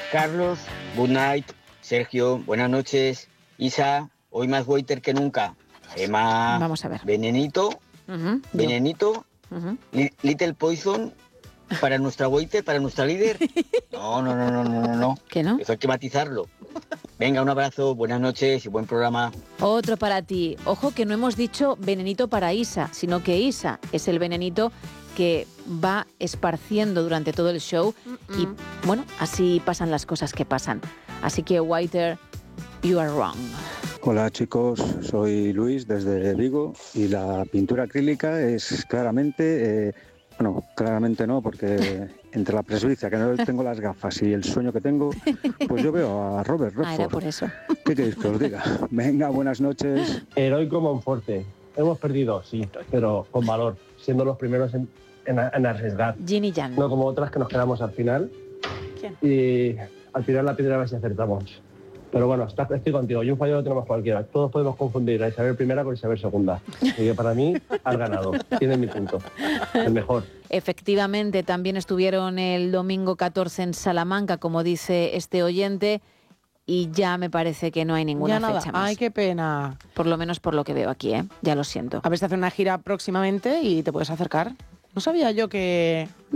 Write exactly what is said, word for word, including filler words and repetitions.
Carlos, good night. Sergio, buenas noches. Isa, hoy más waiter que nunca. Gemma, vamos a ver. Venenito, Uh-huh. Venenito, Uh-huh. li- Little Poison para nuestra waiter, para nuestra líder. No, no, no, no, no, no, no. ¿Qué no? Eso hay que matizarlo. Venga, un abrazo, buenas noches y buen programa. Otro para ti. Ojo que no hemos dicho venenito para Isa, sino que Isa es el venenito que va esparciendo durante todo el show. Mm-mm. Y bueno, así pasan las cosas que pasan. Así que, Waiter, you are wrong. Hola chicos, soy Luis desde Vigo y la pintura acrílica es claramente, eh, bueno, claramente no, porque entre la presbicia, que no tengo las gafas, y el sueño que tengo, pues yo veo a Robert Redford. Ah, era por eso. ¿Qué queréis que os diga? Venga, buenas noches. Heroico Monforte. Hemos perdido, sí, pero con valor, siendo los primeros en, en, en arriesgar. Ginny Jan. No como otras que nos quedamos al final. ¿Quién? Y al final la piedra a ver si acertamos. Pero bueno, está, estoy contigo. Y un fallo lo tenemos cualquiera. Todos podemos confundir a Isabel primera con Isabel segunda. Y que para mí has ganado. Tienes mi punto. El mejor. Efectivamente, también estuvieron el domingo catorce en Salamanca, como dice este oyente, y ya me parece que no hay ninguna ya nada. fecha más. Ay, qué pena. Por lo menos por lo que veo aquí, ¿eh? Ya lo siento. A ver si hace una gira próximamente y te puedes acercar. No sabía yo que...